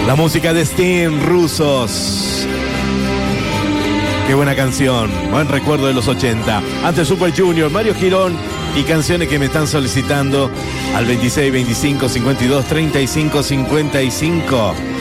La música de Sting, Rusos. Qué buena canción, buen recuerdo de los 80. Antes Super Junior, Mario Girón y canciones que me están solicitando al 26 25 52 35 55.